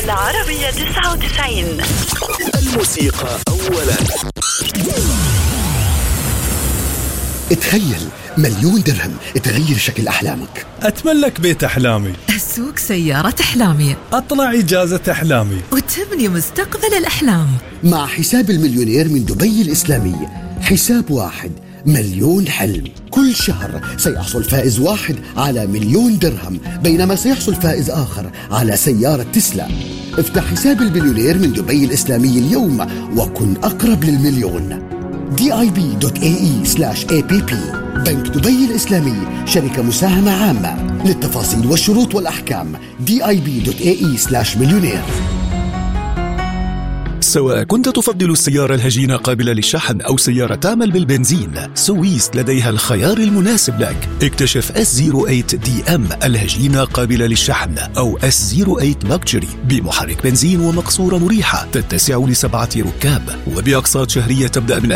العربية 99. الموسيقى أولا. تخيل 1,000,000 درهم تغير شكل أحلامك. أتملك بيت أحلامي، أسوق سيارة أحلامي، أطلع إجازة أحلامي، وتبني مستقبل الأحلام. مع حساب المليونير من دبي الإسلامي، حساب واحد 1,000,000 حلم. كل شهر سيحصل فائز واحد على 1,000,000 درهم، بينما سيحصل فائز آخر على سيارة تسلا. افتح حساب المليونير من دبي الإسلامي اليوم وكن أقرب للمليون. dib.ae/app. بنك دبي الإسلامي، شركة مساهمة عامة. للتفاصيل والشروط والأحكام dib.ae/مليونير. سواء كنت تفضل السيارة الهجينة قابلة للشحن أو سيارة تعمل بالبنزين، سويس لديها الخيار المناسب لك. اكتشف S08DM الهجينة قابلة للشحن، أو S08 Luxury بمحرك بنزين ومقصورة مريحة تتسع ل7 ركاب، وبأقساط شهرية تبدأ من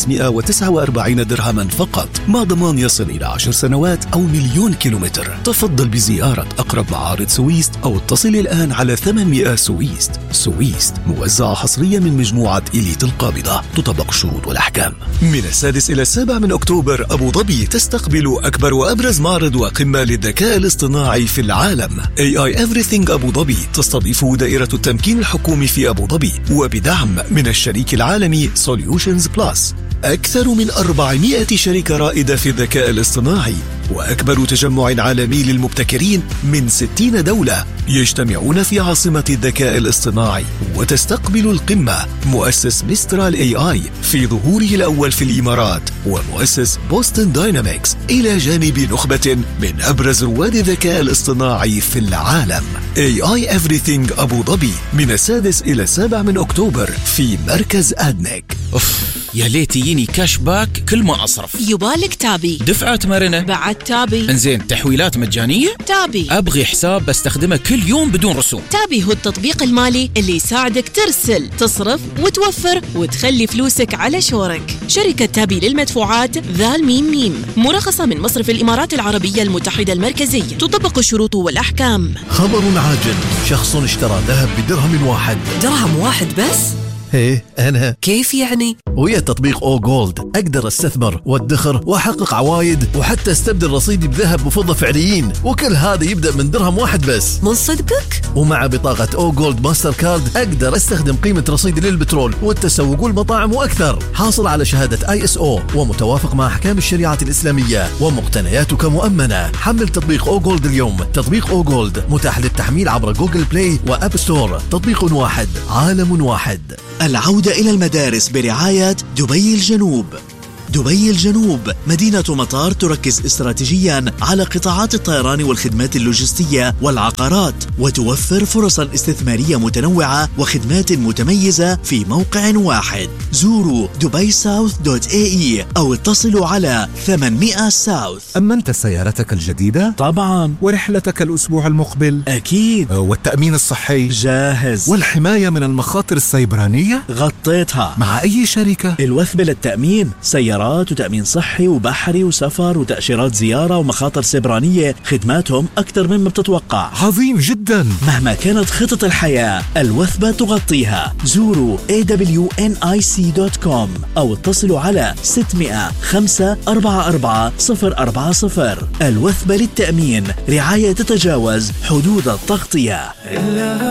1549 درهما فقط، مع ضمان يصل إلى 10 سنوات أو 1,000,000 كيلومتر. تفضل بزيارة أقرب معارض سويس أو اتصل الآن على 800 سويس. سويس موزعة حصريا من مجموعة إليت القابضة، تطبق الشروط والأحكام. من 6 إلى 7 من أكتوبر، أبو ظبي تستقبل أكبر وأبرز معرض وقمة للذكاء الاصطناعي في العالم. AI Everything أبو ظبي تستضيف دائرة التمكين الحكومي في أبو ظبي، وبدعم من الشريك العالمي Solutions Plus. أكثر من 400 شركة رائدة في الذكاء الاصطناعي، وأكبر تجمع عالمي للمبتكرين من 60 دولة يجتمعون في عاصمة الذكاء الاصطناعي. وتستقبل القمة مؤسس ميسترال AI في ظهوره الأول في الإمارات، ومؤسس بوستن داينامكس، إلى جانب نخبة من أبرز رواد الذكاء الاصطناعي في العالم. AI Everything أبو ظبي من 6 إلى 7 من أكتوبر في مركز أدنك. يا ليت يجيني كاش باك كل ما أصرف. يبالك تابي، دفعات مرنة بعد تابي. انزين، تحويلات مجانية تابي. أبغي حساب بستخدمه كل يوم بدون رسوم. تابي هو التطبيق المالي اللي يساعدك ترسل، تصرف وتوفر وتخلي فلوسك على شورك. شركة تابي للمدفوعات ذال ميم مرخصة من مصرف الإمارات العربية المتحدة المركزية، تطبق الشروط والأحكام. خبر عاجل، شخص اشترى ذهب بدرهم واحد. درهم واحد بس؟ ايه أنا. كيف يعني؟ ويا تطبيق أو جولد أقدر استثمر وادخر وأحقق عوايد، وحتى استبدل رصيدي بذهب وفضة فعليين، وكل هذا يبدأ من درهم واحد بس. من صدقك؟ ومع بطاقة أو جولد ماستر كارد أقدر استخدم قيمة رصيدي للبترول والتسوق والمطاعم وأكثر. حاصل على شهادة ISO ومتوافق مع أحكام الشريعة الإسلامية، ومقتنياتك مؤمنة. حمل تطبيق أو جولد اليوم. تطبيق أو جولد متاح للتحميل عبر جوجل بلاي وأب ستور. تطبيق واحد، عالم واحد. العودة إلى المدارس برعاية دبي الجنوب. دبي الجنوب مدينة مطار تركز استراتيجيا على قطاعات الطيران والخدمات اللوجستية والعقارات، وتوفر فرصا استثمارية متنوعة وخدمات متميزة في موقع واحد. زوروا dubaisouth.ae أو اتصلوا على 800 ساوث. أمنت سيارتك الجديدة؟ طبعا. ورحلتك الأسبوع المقبل؟ أكيد. والتأمين الصحي؟ جاهز. والحماية من المخاطر السيبرانية؟ غطيتها. مع أي شركة؟ الوثبة للتأمين، سيارات وتأمين صحي وبحري وسفر وتأشيرات زيارة ومخاطر سيبرانية. خدماتهم أكثر مما بتتوقع. عظيم جدا. مهما كانت خطط الحياة، الوثبة تغطيها. زوروا awnic.com أو اتصلوا على 600 544 040. الوثبة للتأمين، رعاية تتجاوز حدود التغطية.